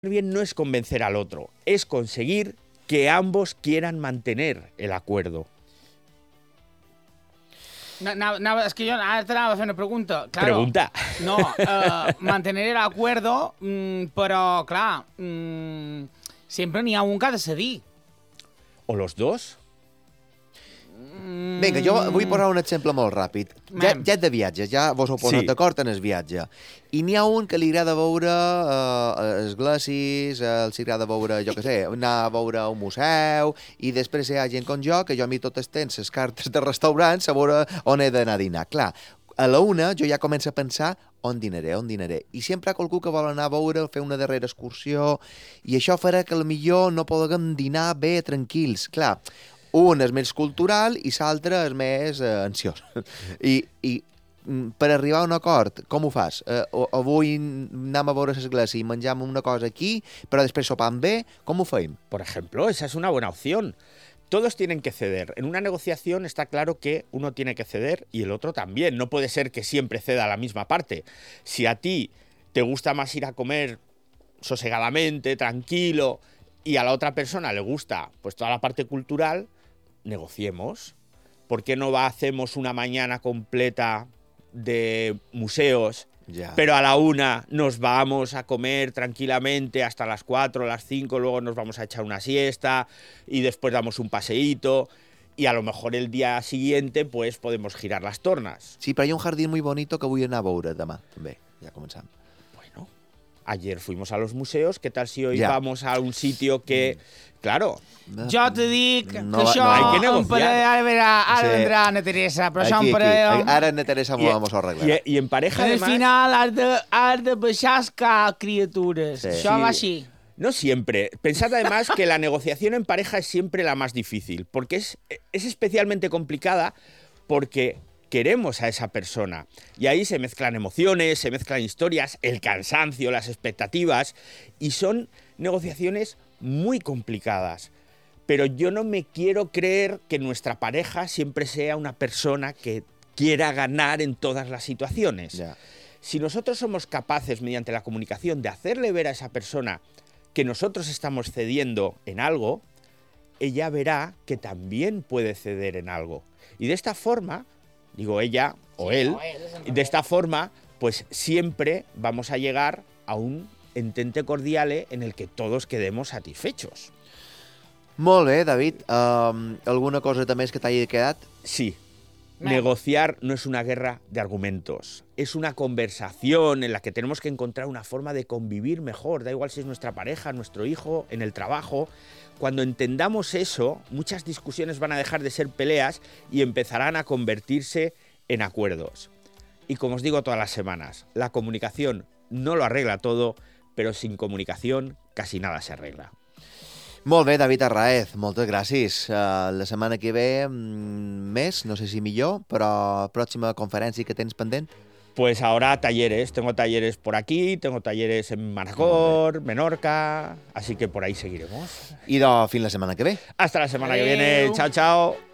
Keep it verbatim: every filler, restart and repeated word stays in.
bien no es convencer al otro, es conseguir que ambos quieran mantener el acuerdo. No, no, no, és que jo ara t'anava a fer una pregunta. Claro, Pregunta. No, eh, mantener el acuerdo, mmm, però, clar, mmm, sempre n'hi ha un que ha de cedir. ¿O los dos? Mm. Vinga, jo vull posar un exemple molt ràpid. Ja, Mem. ja és de viatge, ja vos heu posat Sí. d'acord en el viatge. I n'hi ha un que li agrada veure eh, els glacis, eh, els agrada veure, jo què sé, anar a veure un museu, i després hi ha gent com jo, que jo a mi tot el temps les cartes de restaurants a veure on he d'anar a dinar. Clar, a la una jo ja començo a pensar on dinaré, on dinaré. I sempre hi ha qualcú que vol anar a veure, fer una darrera excursió, i això farà que potser no puguem dinar bé, tranquils. Clar, un és més cultural i l'altre és més eh, ansiós. I, I per arribar a un acord, com ho fas? Eh, avui anem a veure l'església i mengem una cosa aquí, però després sopam bé, com ho feim? Por ejemplo, esa es una buena opción. Todos tienen que ceder. En una negociación está claro que uno tiene que ceder y el otro también. No puede ser que siempre ceda la misma parte. Si a ti te gusta más ir a comer sosegadamente, tranquilo, y a la otra persona le gusta pues toda la parte cultural, negociemos. ¿Por qué no va, hacemos una mañana completa de museos, Ja. pero a la una nos vamos a comer tranquilamente hasta las cuatro, las cinco, luego nos vamos a echar una siesta y después damos un paseíto y a lo mejor el día siguiente pues podemos girar las tornas? Sí, però hi ha un jardí molt bonito que vull anar a veure demà, també. Ja començam. Bueno, ayer fuimos a los museos, ¿qué tal si hoy Ya. vamos a un sitio que, claro, Jo te dic No que va- això... no hay que em negociar. pare- Ara, verà, ara Sí. vendrà Ana Teresa, però això Aquí, em aquí. pare... Ara na Teresa m'ho y, ho arreglarà. y- y en pareja Al además... final has de, has de baixar els cap, criatures. Sí. Això Sí. va així. No siempre. Pensad además que la negociación en pareja es siempre la más difícil, porque es, es especialmente complicada porque queremos a esa persona. Y ahí se mezclan emociones, se mezclan historias, el cansancio, las expectativas, y son negociaciones muy complicadas. Pero yo no me quiero creer que nuestra pareja siempre sea una persona que quiera ganar en todas las situaciones. Ja. Si nosotros somos capaces, mediante la comunicación, de hacerle ver a esa persona que nosotros estamos cediendo en algo, ella verá que también puede ceder en algo. Y de esta forma, digo ella o él, de esta forma, pues siempre vamos a llegar a un entente cordiale en el que todos quedemos satisfechos. Molt bé, David. Um, alguna cosa també és que t'hagi quedat? Sí. Bueno. Negociar no es una guerra de argumentos, es una conversación en la que tenemos que encontrar una forma de convivir mejor, da igual si es nuestra pareja, nuestro hijo, en el trabajo. Cuando entendamos eso, muchas discusiones van a dejar de ser peleas y empezarán a convertirse en acuerdos. Y como os digo todas las semanas, la comunicación no lo arregla todo, pero sin comunicación casi nada se arregla. Molt bé, David Arraez, moltes gràcies. Uh, la setmana que ve mm, més, no sé si millor, però pròxima conferència que tens pendent? Pues ahora talleres, tengo talleres por aquí, tengo talleres en Manacor, Menorca, así que por ahí seguiremos. I de fins la setmana que ve. Hasta la semana que Adeu. viene, chao, chao.